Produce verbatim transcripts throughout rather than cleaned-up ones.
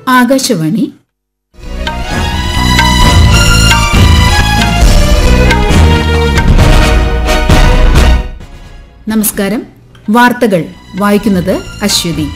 ആകാശവാണി. നമസ്കാരം. വാർത്തകൾ വായിക്കുന്നത് അശ്വതി.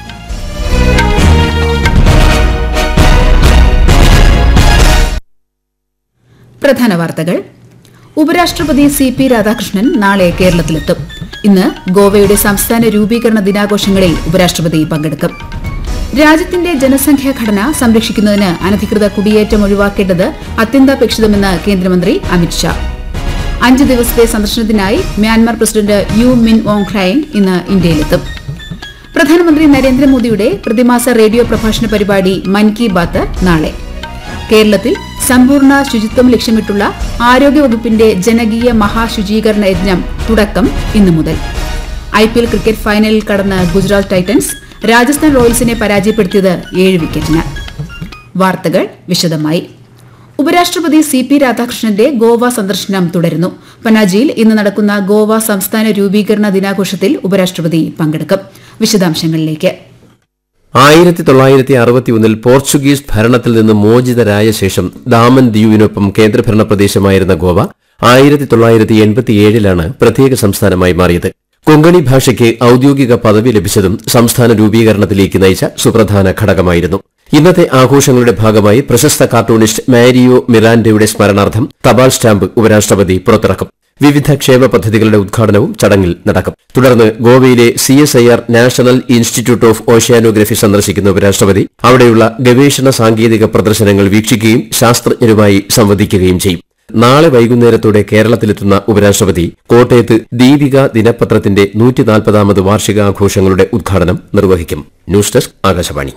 പ്രധാന വാർത്തകൾ. ഉപരാഷ്ട്രപതി സി പി രാധാകൃഷ്ണൻ നാളെ കേരളത്തിലെത്തും. ഇന്ന് ഗോവയുടെ സംസ്ഥാന രൂപീകരണ ദിനാഘോഷങ്ങളിൽ ഉപരാഷ്ട്രപതി പങ്കെടുക്കും. രാജ്യത്തിന്റെ ജനസംഖ്യാ ഘടന സംരക്ഷിക്കുന്നതിന് അനധികൃത കുടിയേറ്റം ഒഴിവാക്കേണ്ടത് അത്യന്താപേക്ഷിതമെന്ന് കേന്ദ്രമന്ത്രി അമിത്ഷാ. അഞ്ച് ദിവസത്തെ സന്ദർശനത്തിനായി മ്യാൻമാർ പ്രസിഡന്റ് യു മിൻ ഓങ് ഹ്ലൈങ് ഇന്ന് ഇന്ത്യയിലെത്തും. പ്രധാനമന്ത്രി നരേന്ദ്രമോദിയുടെ പ്രതിമാസ റേഡിയോ പ്രഭാഷണ പരിപാടി മൻ കി ബാത്ത് നാളെ. കേരളത്തിൽ സമ്പൂർണ്ണ ശുചിത്വം ലക്ഷ്യമിട്ടുള്ള ആരോഗ്യവകുപ്പിന്റെ ജനകീയ മഹാശുചീകരണ യജ്ഞം തുടക്കം ഇന്നു മുതൽ. ഐപിഎൽ ക്രിക്കറ്റ് ഫൈനലിൽ കടന്ന് ഗുജറാത്ത് ടൈറ്റൻസ് രാജസ്ഥാൻ റോയൽസിനെ പരാജയപ്പെടുത്തിയത് ഏഴ് വിക്കറ്റിന്. വാർത്തകൾ വിശദമായി. ഉപരാഷ്ട്രപതി സി പി രാധാകൃഷ്ണന്റെ ഗോവ സന്ദർശനം തുടരുന്നു. പനാജിയിൽ ഇന്ന് നടക്കുന്ന ഗോവ സംസ്ഥാന രൂപീകരണ ദിനാഘോഷത്തിൽ ഉപരാഷ്ട്രപതി പങ്കെടുക്കും. വിശദാംശങ്ങളിലേക്ക്. ആയിരത്തി തൊള്ളായിരത്തി അറുപത്തിയൊന്നിൽ പോർച്ചുഗീസ് ഭരണത്തിൽ നിന്ന് മോചിതരായ ശേഷം ദാമൻ ദിയുവിനൊപ്പം കേന്ദ്രഭരണ പ്രദേശമായിരുന്ന ഗോവ ആയിരത്തി തൊള്ളായിരത്തി എൺപത്തിയേഴിലാണ് പ്രത്യേക സംസ്ഥാനമായി മാറിയത്. കൊങ്കണി ഭാഷയ്ക്ക് ഔദ്യോഗിക പദവി ലഭിച്ചതും സംസ്ഥാന രൂപീകരണത്തിലേക്ക് നയിച്ച സുപ്രധാന ഘടകമായിരുന്നു. ഇന്നത്തെ ആഘോഷങ്ങളുടെ ഭാഗമായി പ്രശസ്ത കാർട്ടൂണിസ്റ്റ് മാരിയോ മിറാൻഡയുടെ സ്മരണാർത്ഥം തപാൽ സ്റ്റാമ്പ് ഉപരാഷ്ട്രപതി പുറത്തിറക്കും. വിവിധ ക്ഷേമ പദ്ധതികളുടെ ഉദ്ഘാടനവും ചടങ്ങിൽ നടക്കും. തുടർന്ന് ഗോവയിലെ C S I R national institute of oceanography സന്ദർശിക്കുന്ന ഉപരാഷ്ട്രപതി അവിടെയുള്ള ഗവേഷണ സാങ്കേതിക പ്രദർശനങ്ങൾ വീക്ഷിക്കുകയും ശാസ്ത്രജ്ഞരുമായി സംവദിക്കുകയും ചെയ്യും. നാളെ വൈകുന്നേരത്തോടെ കേരളത്തിലെത്തുന്ന ഉപരാഷ്ട്രപതി കോട്ടയത്ത് ദീപിക ദിനപത്രത്തിന്റെ നൂറ്റിനാൽപ്പതാമത് വാർഷികാഘോഷങ്ങളുടെ ഉദ്ഘാടനം നിർവഹിക്കും. News desk Akashvani.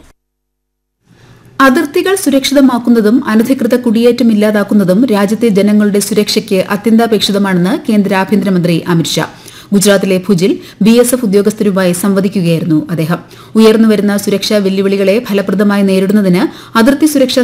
അതിർത്തികൾ സുരക്ഷിതമാക്കുന്നതും അനധികൃത കുടിയേറ്റം ഇല്ലാതാക്കുന്നതും രാജ്യത്തെ ജനങ്ങളുടെ സുരക്ഷയ്ക്ക് അത്യന്താപേക്ഷിതമാണെന്ന് കേന്ദ്ര ആഭ്യന്തരമന്ത്രി അമിത്ഷാ. ഗുജറാത്തിലെ ഭുജിൽ ബി എസ് എഫ് ഉദ്യോഗസ്ഥരുമായി സംവദിക്കുകയായിരുന്നു അദ്ദേഹം. ഉയർന്നുവരുന്ന സുരക്ഷാ വെല്ലുവിളികളെ ഫലപ്രദമായി നേരിടുന്നതിന് അതിർത്തി സുരക്ഷാ